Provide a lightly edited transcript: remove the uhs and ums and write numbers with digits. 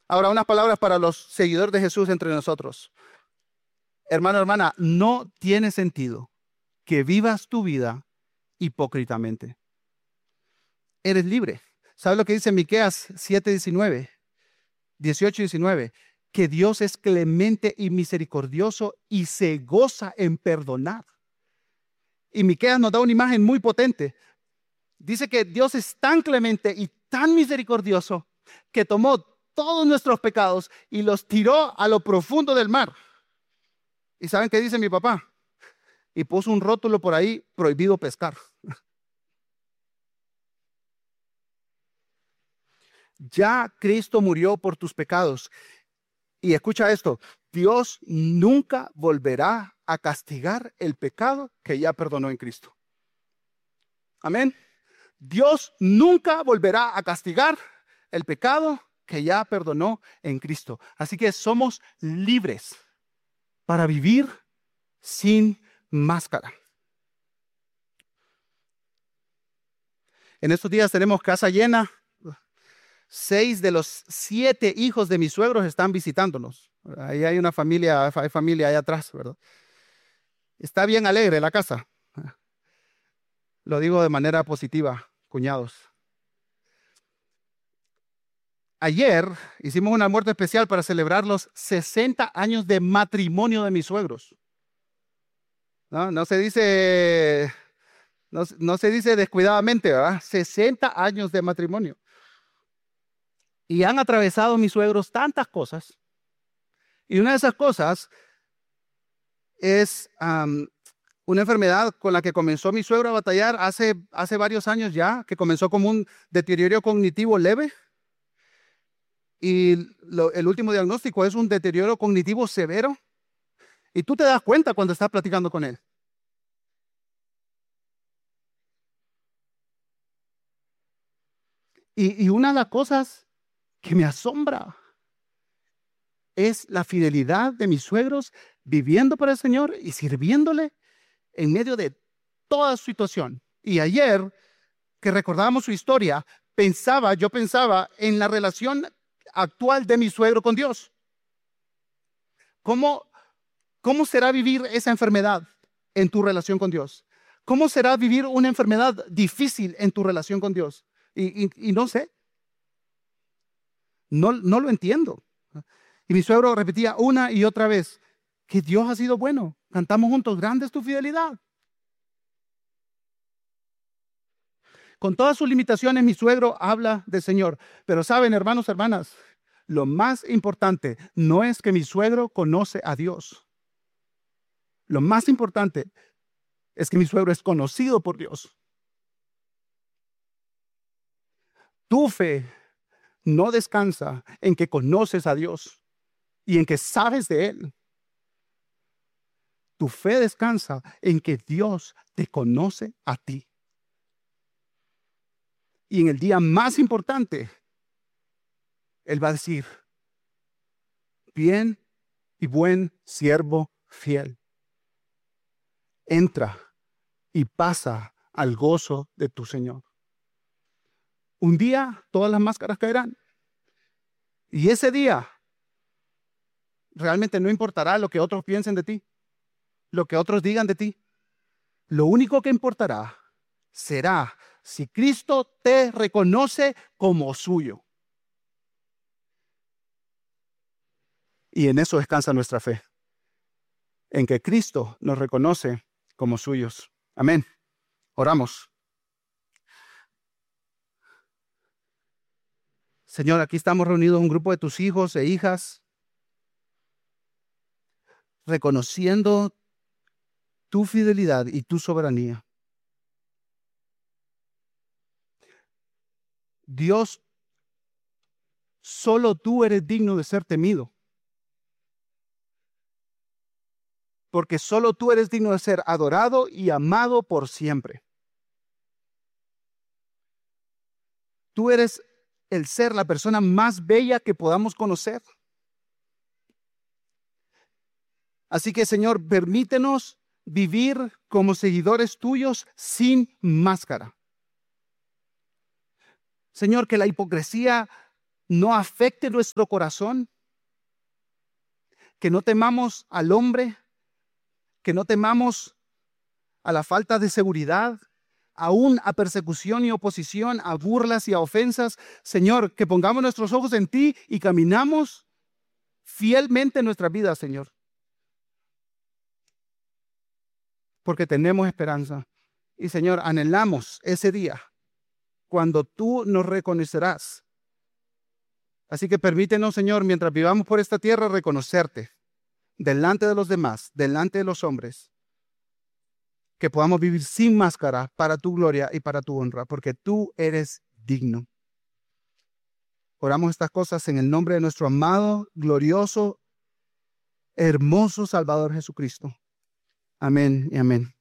Ahora, unas palabras para los seguidores de Jesús entre nosotros. Hermano, hermana, no tiene sentido que vivas tu vida hipócritamente. Eres libre. ¿Sabes lo que dice Miqueas 7:19, 18 y 19? Que Dios es clemente y misericordioso y se goza en perdonar. Y Miqueas nos da una imagen muy potente. Dice que Dios es tan clemente y tan misericordioso que tomó todos nuestros pecados y los tiró a lo profundo del mar. ¿Y saben qué dice mi papá? Y puso un rótulo por ahí, prohibido pescar. Ya Cristo murió por tus pecados. Y escucha esto, Dios nunca volverá a castigar el pecado que ya perdonó en Cristo. Amén. Dios nunca volverá a castigar el pecado que ya perdonó en Cristo. Así que somos libres para vivir sin máscara. En estos días tenemos casa llena. 6 de los 7 hijos de mis suegros están visitándonos. Ahí hay hay familia allá atrás, ¿verdad? Está bien alegre la casa. Lo digo de manera positiva, cuñados. Ayer hicimos un almuerzo especial para celebrar los 60 años de matrimonio de mis suegros. No se dice, no se dice descuidadamente, ¿verdad? 60 años de matrimonio. Y han atravesado mis suegros tantas cosas. Y una de esas cosas es una enfermedad con la que comenzó mi suegro a batallar hace varios años ya, que comenzó como un deterioro cognitivo leve. Y el último diagnóstico es un deterioro cognitivo severo. Y tú te das cuenta cuando estás platicando con él. Y una de las cosas que me asombra es la fidelidad de mis suegros viviendo para el Señor y sirviéndole en medio de toda situación. Y ayer, que recordábamos su historia, yo pensaba en la relación actual de mi suegro con Dios. ¿Cómo será vivir esa enfermedad en tu relación con Dios? ¿Cómo será vivir una enfermedad difícil en tu relación con Dios? Y no sé, no lo entiendo. Y mi suegro repetía una y otra vez que Dios ha sido bueno. Cantamos juntos, grande es tu fidelidad. Con todas sus limitaciones, mi suegro habla del Señor. Pero saben, hermanos, hermanas, lo más importante no es que mi suegro conoce a Dios. Lo más importante es que mi suegro es conocido por Dios. Tu fe no descansa en que conoces a Dios y en que sabes de Él. Tu fe descansa en que Dios te conoce a ti. Y en el día más importante, Él va a decir, bien y buen siervo fiel, entra y pasa al gozo de tu Señor. Un día todas las máscaras caerán. Y ese día realmente no importará lo que otros piensen de ti, lo que otros digan de ti. Lo único que importará será si Cristo te reconoce como suyo. Y en eso descansa nuestra fe, en que Cristo nos reconoce como suyos. Amén. Oramos. Señor, aquí estamos reunidos un grupo de tus hijos e hijas, reconociendo tu fidelidad y tu soberanía. Dios, solo tú eres digno de ser temido, porque solo tú eres digno de ser adorado y amado por siempre. Tú eres el ser, la persona más bella que podamos conocer. Así que, Señor, permítenos vivir como seguidores tuyos sin máscara. Señor, que la hipocresía no afecte nuestro corazón, que no temamos al hombre, que no temamos a la falta de seguridad, aún a persecución y oposición, a burlas y a ofensas. Señor, que pongamos nuestros ojos en ti y caminamos fielmente en nuestra vida, Señor. Porque tenemos esperanza. Y Señor, anhelamos ese día cuando tú nos reconocerás. Así que permítenos, Señor, mientras vivamos por esta tierra, reconocerte delante de los demás, delante de los hombres, que podamos vivir sin máscara para tu gloria y para tu honra, porque tú eres digno. Oramos estas cosas en el nombre de nuestro amado, glorioso, hermoso Salvador Jesucristo. Amén y amén.